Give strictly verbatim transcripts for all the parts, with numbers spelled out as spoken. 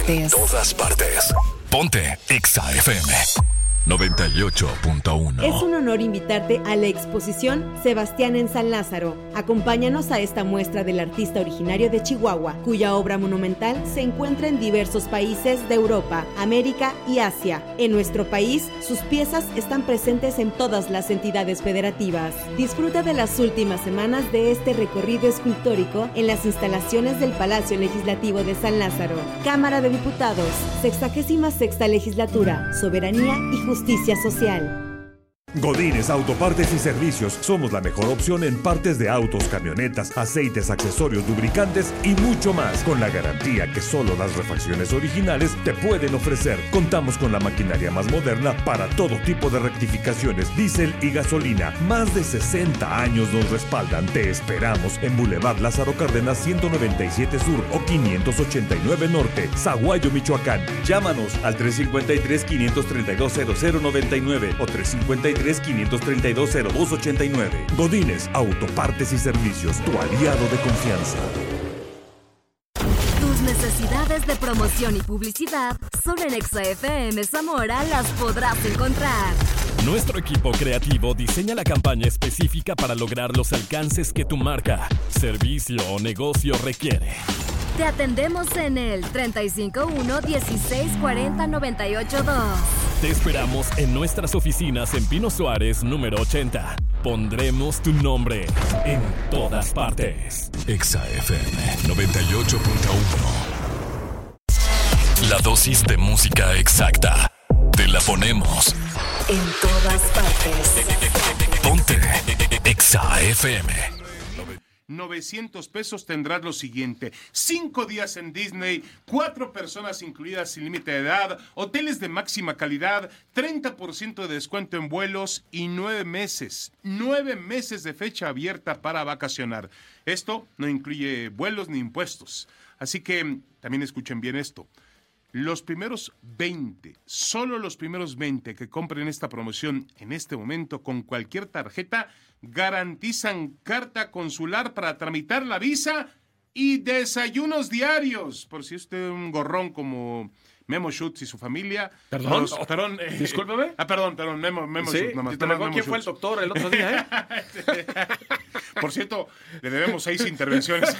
partes. En todas partes. Ponte Exa F M noventa y ocho punto uno. Es un honor invitarte a la exposición Sebastián en San Lázaro. Acompáñanos a esta muestra del artista originario de Chihuahua, cuya obra monumental se encuentra en diversos países de Europa, América y Asia. En nuestro país, sus piezas están presentes en todas las entidades federativas. Disfruta de las últimas semanas de este recorrido escultórico en las instalaciones del Palacio Legislativo de San Lázaro. Cámara de Diputados, sexagésima sexta Legislatura, Soberanía y Justicia Social. Godínez Autopartes y Servicios. Somos la mejor opción en partes de autos, camionetas, aceites, accesorios, lubricantes y mucho más, con la garantía que solo las refacciones originales te pueden ofrecer. Contamos con la maquinaria más moderna para todo tipo de rectificaciones, diésel y gasolina. Más de sesenta años nos respaldan. Te esperamos en Boulevard Lázaro Cárdenas ciento noventa y siete Sur o quinientos ochenta y nueve Norte, Zaguayo, Michoacán. Llámanos al tres cinco tres, quinientos treinta y dos, cero cero noventa y nueve o tres cinco tres, quinientos treinta y dos, cero dos ochenta y nueve. Godínez Autopartes y Servicios, tu aliado de confianza. Tus necesidades de promoción y publicidad solo en Exa F M Zamora las podrás encontrar. Nuestro equipo creativo diseña la campaña específica para lograr los alcances que tu marca, servicio o negocio requiere. Te atendemos en el treinta y cinco uno, dieciséis cuarenta, noventa y ocho dos. Te esperamos en nuestras oficinas en Pino Suárez, número ochenta. Pondremos tu nombre en todas partes. Exa F M noventa y ocho punto uno. La dosis de música exacta. Te la ponemos en todas partes. Ponte Exa F M. novecientos pesos tendrás lo siguiente: cinco días en Disney, cuatro personas incluidas sin límite de edad, hoteles de máxima calidad, treinta por ciento de descuento en vuelos y nueve meses, nueve meses de fecha abierta para vacacionar. Esto no incluye vuelos ni impuestos. Así que también escuchen bien esto. Los primeros veinte, solo los primeros veinte que compren esta promoción en este momento con cualquier tarjeta, garantizan carta consular para tramitar la visa y desayunos diarios. Por si usted es un gorrón como Memo Schutz y su familia. ¿Perdón? Los, perdón eh, Discúlpame. Ah, perdón, perdón, Memo, Memo ¿Sí? Schutz. Nomás, ¿Te nomás ¿Quién fue el doctor el otro día, eh? Por cierto, le debemos seis intervenciones.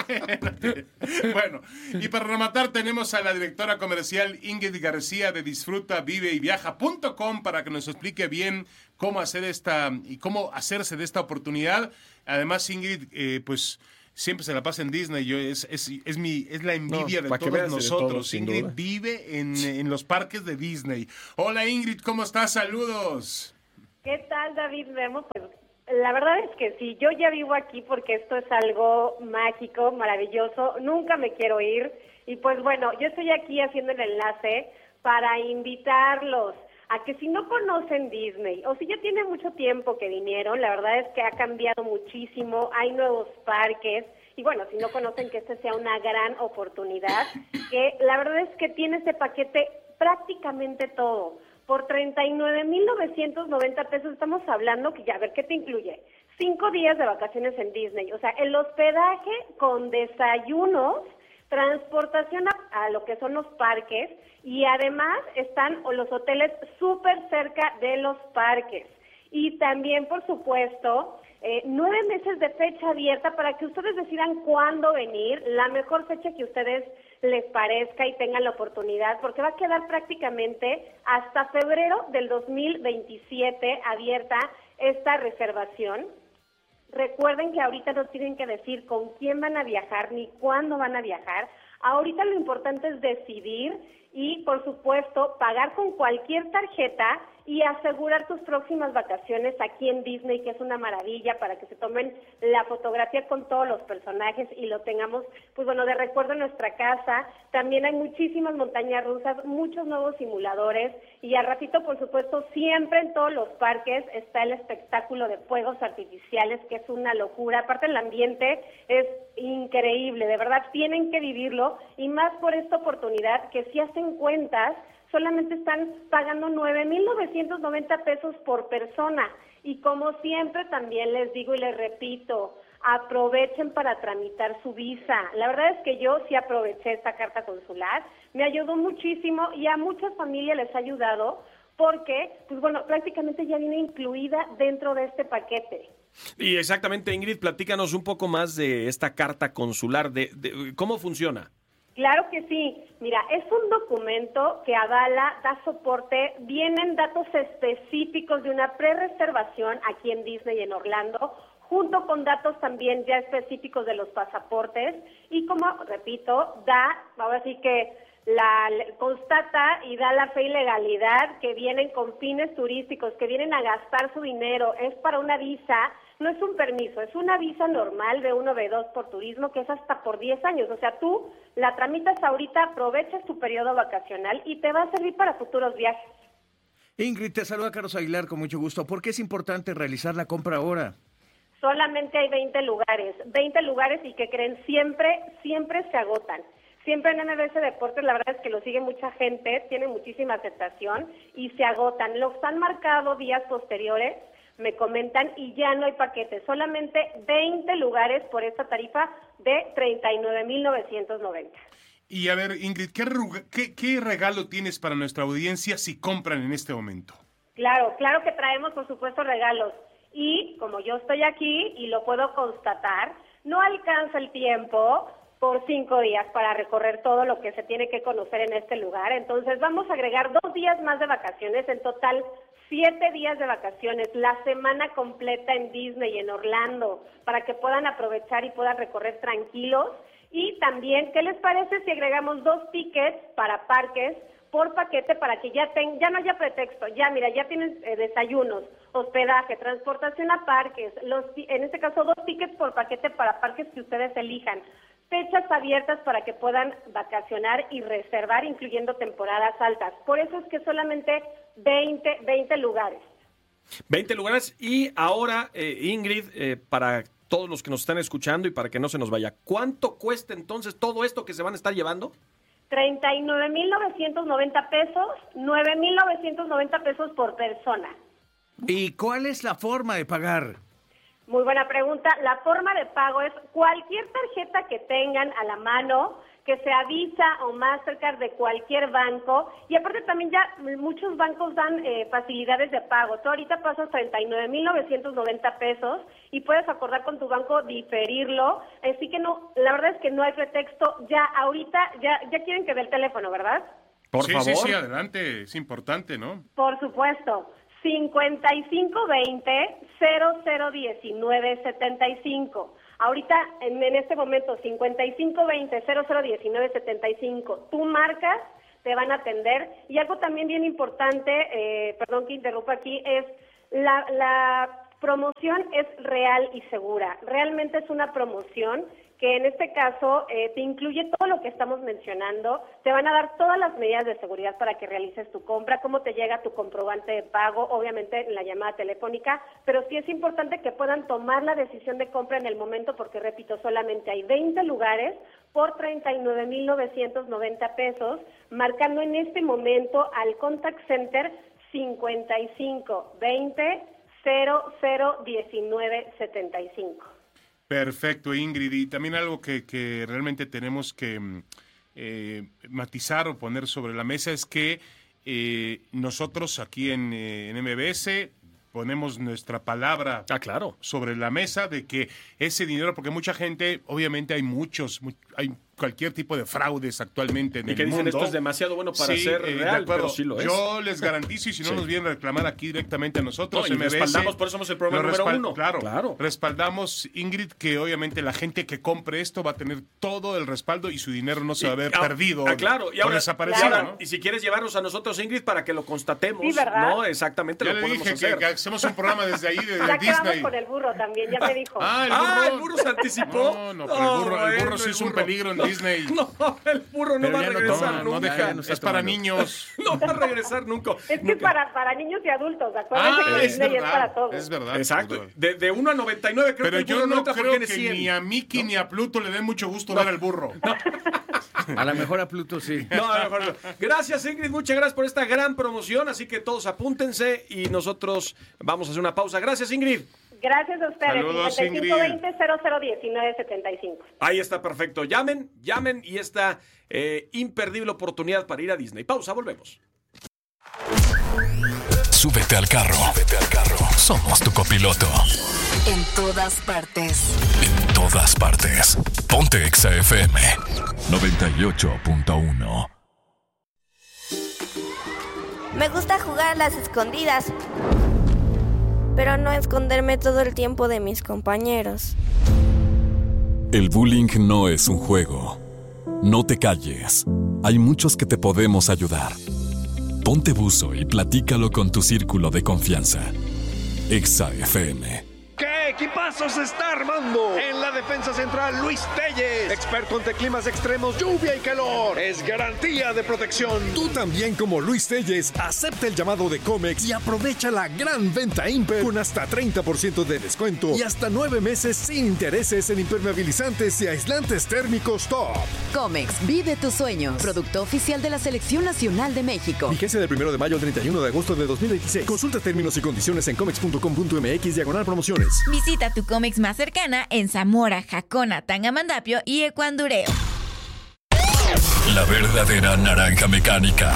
Bueno, y para rematar tenemos a la directora comercial Ingrid García de disfruta vive y viaja punto com para que nos explique bien cómo hacer esta y cómo hacerse de esta oportunidad. Además, Ingrid, eh, pues siempre se la pasa en Disney. Yo es es, es mi es la envidia no, de todos nosotros. De todos, Ingrid vive en, en los parques de Disney. Hola Ingrid, ¿cómo estás? Saludos. ¿Qué tal, David Memo? Pues la verdad es que sí, yo ya vivo aquí porque esto es algo mágico, maravilloso, nunca me quiero ir. Y pues bueno, yo estoy aquí haciendo el enlace para invitarlos a que si no conocen Disney, o si ya tiene mucho tiempo que vinieron, la verdad es que ha cambiado muchísimo, hay nuevos parques, y bueno, si no conocen, que este sea una gran oportunidad, que la verdad es que tiene este paquete prácticamente todo. Por treinta y nueve mil novecientos noventa pesos estamos hablando que ya, a ver, ¿qué te incluye? Cinco días de vacaciones en Disney, o sea, el hospedaje con desayunos, transportación a, a lo que son los parques, y además están los hoteles súper cerca de los parques. Y también, por supuesto, eh, nueve meses de fecha abierta para que ustedes decidan cuándo venir, la mejor fecha que ustedes les parezca y tengan la oportunidad, porque va a quedar prácticamente hasta febrero del dos mil veintisiete abierta esta reservación. Recuerden que ahorita no tienen que decir con quién van a viajar ni cuándo van a viajar. Ahorita lo importante es decidir y, por supuesto, pagar con cualquier tarjeta y asegurar tus próximas vacaciones aquí en Disney, que es una maravilla, para que se tomen la fotografía con todos los personajes y lo tengamos, pues bueno, de recuerdo en nuestra casa. También hay muchísimas montañas rusas, muchos nuevos simuladores, y al ratito, por supuesto, siempre en todos los parques está el espectáculo de fuegos artificiales, que es una locura. Aparte, el ambiente es increíble, de verdad, tienen que vivirlo, y más por esta oportunidad, que si hacen cuentas, solamente están pagando nueve mil novecientos noventa pesos por persona. Y como siempre también les digo y les repito, aprovechen para tramitar su visa. La verdad es que yo sí aproveché esta carta consular, me ayudó muchísimo y a muchas familias les ha ayudado porque, pues bueno, prácticamente ya viene incluida dentro de este paquete. Y exactamente, Ingrid, platícanos un poco más de esta carta consular, de, de ¿cómo funciona? Claro que sí. Mira, es un documento que avala, da soporte, vienen datos específicos de una prerreservación aquí en Disney en Orlando, junto con datos también ya específicos de los pasaportes y como, repito, da, ahora sí que la constata y da la fe y legalidad que vienen con fines turísticos, que vienen a gastar su dinero, es para una visa, no es un permiso, es una visa normal de uno B dos por turismo que es hasta por diez años, o sea, tú la tramitas ahorita, aprovechas tu periodo vacacional y te va a servir para futuros viajes. Ingrid, te saluda Carlos Aguilar con mucho gusto. ¿Por qué es importante realizar la compra ahora? Solamente hay veinte lugares, veinte lugares y que creen siempre, siempre se agotan. Siempre en M B S Deportes, la verdad es que lo sigue mucha gente, tiene muchísima aceptación y se agotan. Los han marcado días posteriores, me comentan, y ya no hay paquetes. Solamente veinte lugares por esta tarifa de treinta y nueve mil novecientos noventa. Y a ver, Ingrid, ¿qué, qué, ¿qué regalo tienes para nuestra audiencia si compran en este momento? Claro, claro que traemos, por supuesto, regalos. Y como yo estoy aquí y lo puedo constatar, no alcanza el tiempo por cinco días para recorrer todo lo que se tiene que conocer en este lugar. Entonces vamos a agregar dos días más de vacaciones, en total siete días de vacaciones, la semana completa en Disney y en Orlando, para que puedan aprovechar y puedan recorrer tranquilos. Y también, ¿qué les parece si agregamos dos tickets para parques por paquete para que ya ten, ya no haya pretexto? Ya, mira, ya tienen eh, desayunos, hospedaje, transportación a parques, los, en este caso dos tickets por paquete para parques que ustedes elijan. Fechas abiertas para que puedan vacacionar y reservar, incluyendo temporadas altas. Por eso es que solamente veinte, veinte lugares. veinte lugares y ahora, eh, Ingrid, eh, para todos los que nos están escuchando y para que no se nos vaya, ¿cuánto cuesta entonces todo esto que se van a estar llevando? treinta y nueve mil novecientos noventa pesos, nueve mil novecientos noventa pesos por persona. ¿Y cuál es la forma de pagar? Muy buena pregunta. La forma de pago es cualquier tarjeta que tengan a la mano, que sea Visa o Mastercard de cualquier banco. Y aparte también ya muchos bancos dan eh, facilidades de pago. Tú ahorita pasas treinta y nueve mil novecientos noventa pesos y puedes acordar con tu banco diferirlo. Así que no, la verdad es que no hay pretexto. Ya ahorita, ya, ya quieren que dé el teléfono, ¿verdad? Por sí, favor. Sí, sí, adelante. Es importante, ¿no? Por supuesto. cincuenta y cinco veinte cero cero diecinueve setenta y cinco. Ahorita, en, en este momento, cincuenta y cinco veinte cero cero diecinueve setenta y cinco. Tú marcas, te van a atender. Y algo también bien importante, eh, perdón que interrumpa aquí, es la, la promoción es real y segura. Realmente es una promoción que en este caso eh, te incluye todo lo que estamos mencionando, te van a dar todas las medidas de seguridad para que realices tu compra, cómo te llega tu comprobante de pago, obviamente en la llamada telefónica, pero sí es importante que puedan tomar la decisión de compra en el momento porque, repito, solamente hay veinte lugares por treinta y nueve mil novecientos noventa pesos, marcando en este momento al Contact Center cincuenta y cinco veinte cero cero diecinueve setenta y cinco. Perfecto, Ingrid. Y también algo que, que realmente tenemos que eh, matizar o poner sobre la mesa es que eh, nosotros aquí en, eh, en M B S ponemos nuestra palabra ah, claro. sobre la mesa de que ese dinero, porque mucha gente, obviamente hay muchos, muy, hay cualquier tipo de fraudes actualmente en y el que dicen mundo. Esto es demasiado bueno para sí, ser eh, real, pero sí lo es. Yo les garantizo, y si no sí. nos vienen a reclamar aquí directamente a nosotros, no, y M B S, respaldamos, por eso somos el programa número respald- uno. Claro, claro, respaldamos, Ingrid, que obviamente la gente que compre esto va a tener todo el respaldo y su dinero no se va a ver ah, perdido ah, claro. y o ahora, desaparecido. Claro. ¿no? Y si quieres llevarnos a nosotros, Ingrid, para que lo constatemos, sí, ¿verdad? ¿no? Exactamente, ya lo le podemos dije hacer. Que, que hacemos un programa desde ahí, de, de ya Disney. quedamos con el burro también, ya me dijo. Ah, el burro. Ah, el burro se anticipó. No, no, pero el burro, oh, el burro bueno, sí el es un burro. peligro en no, Disney. No, el burro no Pero va a ya no regresar No, nunca. no deja, no está es para tomando. niños. No va a regresar nunca. Es que nunca. para, para niños y adultos, acuérdense Ah, que es Disney es para verdad, todos. es verdad. Exacto. Es verdad. De, de uno a noventa y nueve creo Pero que el yo burro no entra porque creo tiene que cien. ni a Mickey ¿no? ni a Pluto le dé mucho gusto ver al burro. A lo mejor a Pluto sí. No, a lo mejor no. Gracias, Ingrid. Muchas gracias por esta gran promoción. Así que todos apúntense y nosotros vamos a hacer una pausa. Gracias, Ingrid. Gracias a ustedes. Saludos, cincuenta y cinco veinte, cero cero diecinueve setenta y cinco. Ahí está, perfecto. Llamen, llamen y esta eh, imperdible oportunidad para ir a Disney. Pausa, volvemos. Súbete al carro. Súbete al carro. Somos tu copiloto. En todas partes. En todas partes. Ponte Exa F M noventa y ocho punto uno. Me gusta jugar a las escondidas, pero no esconderme todo el tiempo de mis compañeros. El bullying no es un juego. No te calles. Hay muchos que te podemos ayudar. Ponte buzo y platícalo con tu círculo de confianza. Exa F M. ¿Qué equipazo se está armando? En la defensa central, Luis Telles, experto ante climas extremos, lluvia y calor. Es garantía de protección. Tú también, como Luis Telles, acepta el llamado de Comex y aprovecha la gran venta Imper con hasta treinta por ciento de descuento y hasta nueve meses sin intereses en impermeabilizantes y aislantes térmicos top. Comex, vive tus sueños. Producto oficial de la Selección Nacional de México. Vigencia del primero de mayo al treinta y uno de agosto de dos mil veintiséis. Consulta términos y condiciones en comex punto com punto m x diagonal promociones. Visita tu Comex más cercana en Zamora, Jacona, Tangamandapio y Ecuandureo. La verdadera naranja mecánica.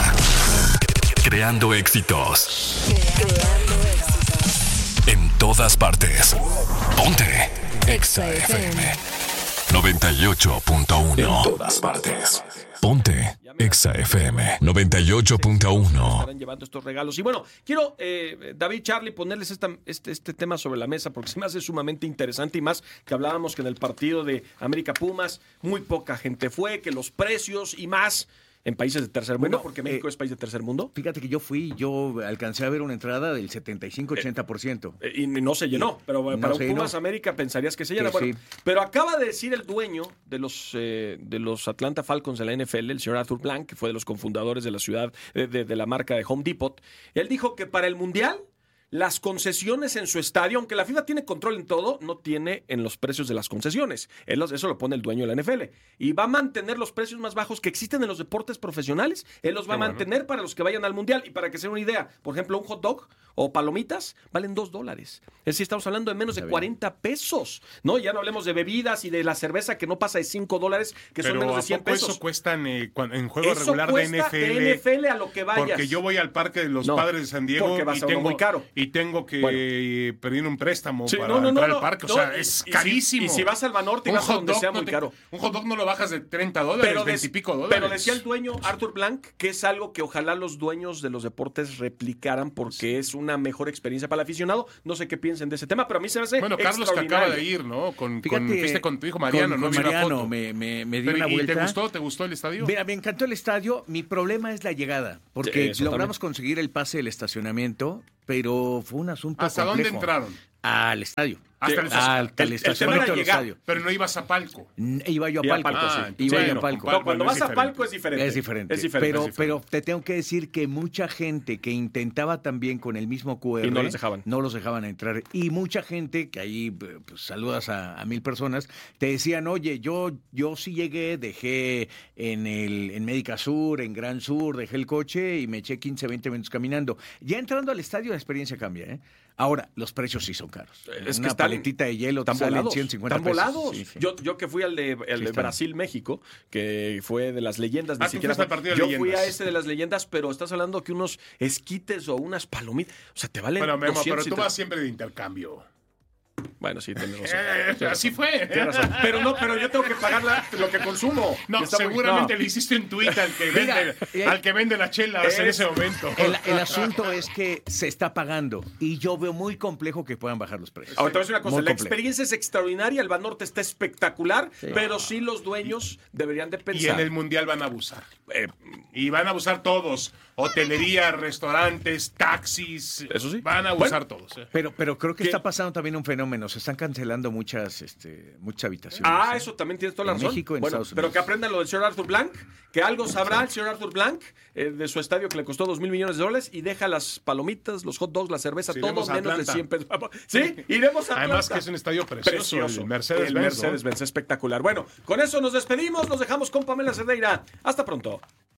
Creando éxitos. Creando éxitos. En todas partes. Ponte Exa F M noventa y ocho punto uno. En todas partes. Ponte Exa F M noventa y ocho punto uno. Estarán llevando estos regalos. Y bueno, quiero, eh, David, Charlie, ponerles esta, este, este tema sobre la mesa porque se me hace sumamente interesante y más que hablábamos que en el partido de América Pumas muy poca gente fue, que los precios y más en países de tercer mundo, Bueno, porque México eh, es país de tercer mundo. Fíjate que yo fui, yo alcancé a ver una entrada del setenta y cinco a ochenta por ciento. Eh, y no se llenó, pero No para se Pumas llenó. América pensarías que se llena. Que Bueno, sí. pero acaba de decir el dueño de los, eh, de los Atlanta Falcons de la N F L, el señor Arthur Blank, que fue de los cofundadores de la ciudad, de, de, de la marca de Home Depot. Él dijo que para el Mundial las concesiones en su estadio, aunque la FIFA tiene control en todo, no tiene en los precios de las concesiones. Él los, eso lo pone el dueño de la N F L. Y va a mantener los precios más bajos que existen en los deportes profesionales. Él los va Qué a bueno. mantener para los que vayan al Mundial. Y para que se den una idea, por ejemplo, un hot dog o palomitas valen dos dólares. Es decir, estamos hablando de menos de cuarenta pesos. No, ya no hablemos de bebidas y de la cerveza que no pasa de cinco dólares, que Pero son menos de ¿a cien poco pesos. eso cuestan eh, cuan- en juego Eso regular de cuesta N F L? de N F L a lo que vayas. Porque yo voy al parque de los No, Padres de San Diego porque vas y a uno tengo, muy caro. y tengo que Bueno. eh, pedir un préstamo Sí, para no, no, entrar no, al parque. no, o sea, y- es y si- carísimo. y si vas al Banorte y Un vas a hot donde dog sea no muy te- caro. Un hot dog no lo bajas de treinta dólares, Pero, veinte des- y pico dólares. pero decía el dueño, Arthur Blank, que es algo que ojalá los dueños de los deportes replicaran porque es una mejor experiencia para el aficionado. No sé qué piensen de ese tema, pero a mí se me hace Bueno, Carlos que acaba de extraordinario. ir, ¿no? Con, Fíjate, con, fuiste con tu hijo Mariano, con- ¿no? con Vi una Mariano, foto. me, me, me dio Pero, una ¿y vuelta. te gustó? ¿Te gustó el estadio? Mira, me encantó el estadio. Mi problema es la llegada, Sí, porque eso logramos también. conseguir el pase del estacionamiento, pero fue un asunto ¿Hasta complejo. dónde entraron? Al estadio. Hasta el- Hasta el, el- el estacionamiento tema del era llegar, estadio. pero no ibas a palco. N- Iba yo a Iba a palco. palco, sí. Iba Sí, yo a no, palco. con palco. No, cuando no es vas a diferente. palco es diferente. Es diferente. Es diferente. Pero, es diferente. pero te tengo que decir que mucha gente que intentaba también con el mismo Q R Y no les dejaban. no los dejaban entrar. Y mucha gente, que ahí pues, saludas a, a mil personas, te decían, oye, yo, yo sí llegué, dejé en el en Médica Sur, en Gran Sur, dejé el coche y me eché quince, veinte minutos caminando. Ya entrando al estadio la experiencia cambia, ¿eh? Ahora, los precios sí son caros. Es que Una están- paletita de hielo te Están sale en volados. ciento cincuenta Están pesos. volados. Sí, sí. Yo, yo que fui al de, el Sí, de están. Brasil-México, que fue de las leyendas, ni Ah, tú siquiera fuiste al fue- partido de yo fui leyendas. a ese de las leyendas, pero estás hablando que unos esquites o unas palomitas, o sea, te valen Bueno, Memo, pero doscientos y tú te- vas siempre de intercambio. Bueno, sí, tienes razón. Eh, Tienes así razón. fue. Tienes razón. Pero no, pero yo tengo que pagar la- lo que consumo. No, Y está muy- seguramente no. le hiciste un tuit al que Mira, vende, eh, al que vende las chelas en es- ese momento. El, el asunto es que se está pagando y yo veo muy complejo que puedan bajar los precios. Ahora te voy a decir una cosa, Muy la complejo. experiencia es extraordinaria, el Banorte está espectacular, pero sí los dueños deberían de Y pensar. en el Mundial van a abusar. Eh, Y van a abusar todos. Hotelería, restaurantes, taxis. Eso sí. Van a abusar todos. eh. Pero, pero creo que ¿Qué? está pasando también un fenómeno. Se están cancelando muchas, este, muchas habitaciones. Ah, ¿eh? eso también tienes toda la En razón. México, en Bueno, Estados pero Unidos. que aprendan lo del señor Arthur Blank, que algo sabrá el señor Arthur Blank eh, de su estadio que le costó dos mil millones de dólares y deja las palomitas, los hot dogs, la cerveza, Sí, todo iremos a menos de Atlanta. cien pesos. ¿Sí? Iremos a Además Atlanta. que es un estadio precioso. Precioso. El Mercedes-Benz. El ¿no? Mercedes-Benz, espectacular. Bueno, con eso nos despedimos, nos dejamos con Pamela Cerdeira. Hasta pronto.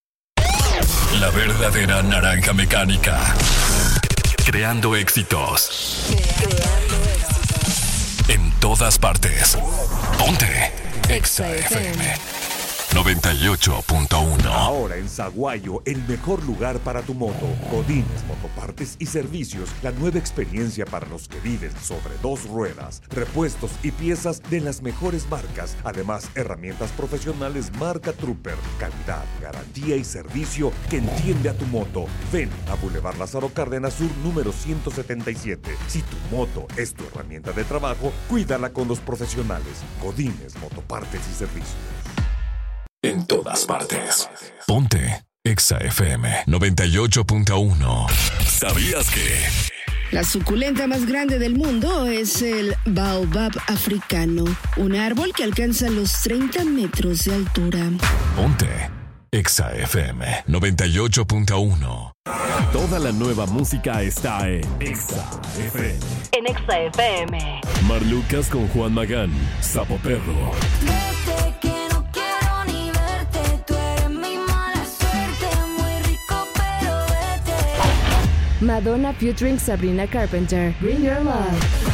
La verdadera naranja mecánica. Creando éxitos. Creando éxitos. todas partes. Ponte Exa F M noventa y ocho punto uno. Ahora en Zaguayo, el mejor lugar para tu moto. Godínez Motopartes y Servicios, la nueva experiencia para los que viven sobre dos ruedas. Repuestos y piezas de las mejores marcas. Además, herramientas profesionales marca Trooper. Calidad, garantía y servicio que entiende a tu moto. Ven a Boulevard Lázaro Cárdenas Sur, número ciento setenta y siete. Si tu moto es tu herramienta de trabajo, cuídala con los profesionales. Godínez Motopartes y Servicios. En todas partes. Ponte Exa F M noventa y ocho punto uno. ¿Sabías que? La suculenta más grande del mundo es el baobab africano, un árbol que alcanza los treinta metros de altura. Ponte Exa F M noventa y ocho punto uno. Toda la nueva música está en Exa F M. En Exa F M. Marlucas con Juan Magán, Sapo Perro. Vete que no quiero ni verte, tú eres mi mala suerte, muy rico pero vete. Madonna featuring Sabrina Carpenter. Bring Your Love.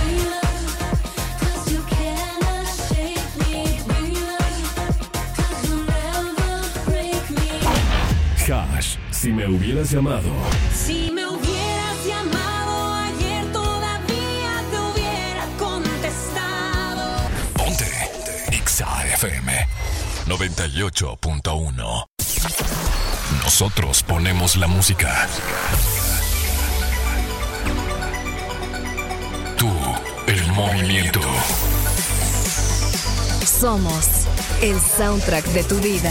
Hash, si me hubieras llamado. Si me hubieras llamado ayer todavía te hubiera contestado. Ponte Exa F M noventa y ocho punto uno. Nosotros ponemos la música. Tú, el movimiento. Somos el soundtrack de tu vida.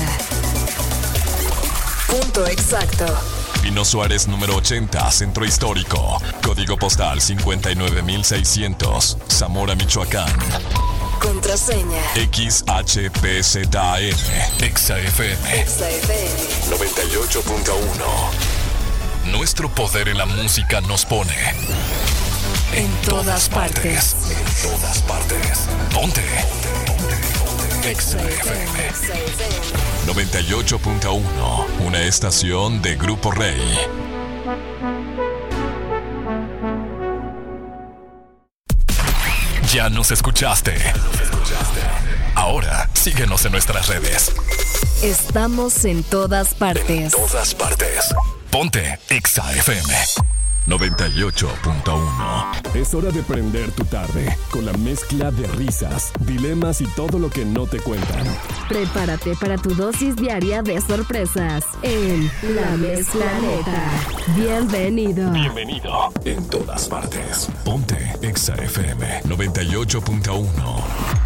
Punto exacto. Pino Suárez número ochenta, Centro Histórico. Código postal cincuenta y nueve mil seiscientos, Zamora, Michoacán. Contraseña X H P Z M. Exa F M Exa F M noventa y ocho punto uno. Nuestro poder en la música nos pone en, en todas, todas partes. partes. En todas partes. Ponte. Exa F M noventa y ocho punto uno, una estación de Grupo Rey. Ya nos escuchaste. Ahora síguenos en nuestras redes. Estamos en todas partes. En todas partes. Ponte Exa F M noventa y ocho punto uno. Es hora de prender tu tarde con la mezcla de risas, dilemas y todo lo que no te cuentan. Prepárate para tu dosis diaria de sorpresas en La Mezclaneta. Bienvenido. Bienvenido. En todas partes. Ponte Exa F M noventa y ocho punto uno.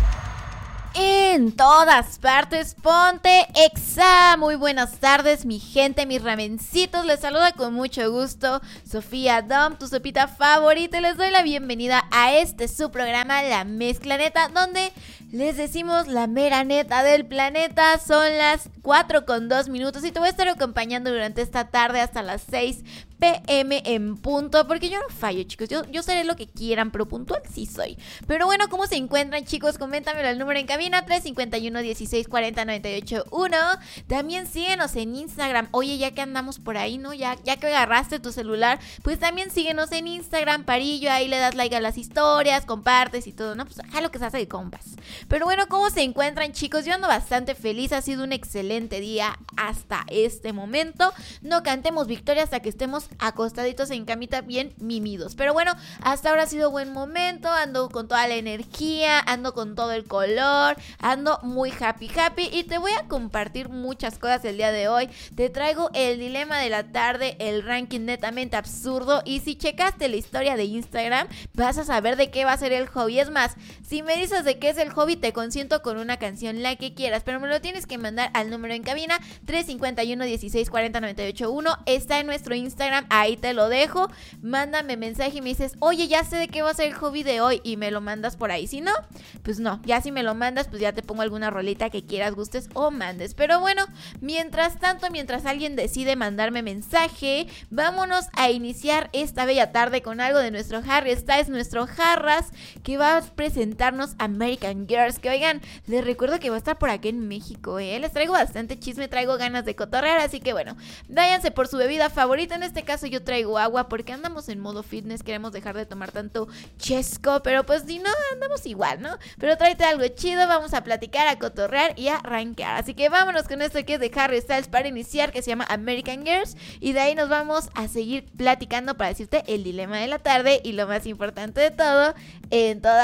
En todas partes, ponte Exa. Muy buenas tardes, mi gente, mis ramencitos. Les saluda con mucho gusto Sofía Dom, tu sopita favorita. Les doy la bienvenida a este su programa, La Mezclaneta, donde les decimos la mera neta del planeta. Son las cuatro con dos minutos y te voy a estar acompañando durante esta tarde hasta las seis pe eme en punto, porque yo no fallo, chicos. Yo, yo seré lo que quieran, pero puntual sí soy. Pero bueno, ¿cómo se encuentran, chicos? Coméntamelo al número en cabina tres cincuenta y uno, dieciséis cuarenta, noventa y ocho uno. También síguenos en Instagram. Oye, ya que andamos por ahí, ¿no? Ya, ya que agarraste tu celular, pues también síguenos en Instagram, Parillo. Ahí le das like a las historias, compartes y todo, ¿no? Pues ajá, lo que se hace de compas. Pero bueno, ¿cómo se encuentran, chicos? Yo ando bastante feliz. Ha sido un excelente día hasta este momento. No cantemos victoria hasta que estemos acostaditos en camita bien mimidos. Pero bueno, hasta ahora ha sido buen momento. Ando con toda la energía, ando con todo el color, ando muy happy happy y te voy a compartir muchas cosas el día de hoy. Te traigo el dilema de la tarde, el ranking netamente absurdo, y si checaste la historia de Instagram vas a saber de qué va a ser el hobby. Es más, si me dices de qué es el hobby, te consiento con una canción, la que quieras, pero me lo tienes que mandar al número en cabina tres cincuenta y uno, dieciséis cuarenta, noventa y ocho uno. Está en nuestro Instagram, ahí te lo dejo. Mándame mensaje y me dices, oye, ya sé de qué va a ser el hobby de hoy, y me lo mandas por ahí. Si no, pues no, ya si me lo mandas, pues ya te pongo alguna rolita que quieras, gustes o mandes. Pero bueno, mientras tanto, mientras alguien decide mandarme mensaje, vámonos a iniciar esta bella tarde con algo de nuestro Harry Styles, nuestro Jarras, que va a presentarnos American Girl. Girls. Que oigan, les recuerdo que va a estar por aquí en México, ¿eh? Les traigo bastante chisme, traigo ganas de cotorrear, así que bueno, váyanse por su bebida favorita. En este caso yo traigo agua porque andamos en modo fitness, queremos dejar de tomar tanto chesco, pero pues si no, andamos igual, ¿no? Pero tráete algo chido, vamos a platicar, a cotorrear y a arrancar. Así que vámonos con esto que es de Harry Styles para iniciar, que se llama American Girls, y de ahí nos vamos a seguir platicando para decirte el dilema de la tarde y lo más importante de todo, en todas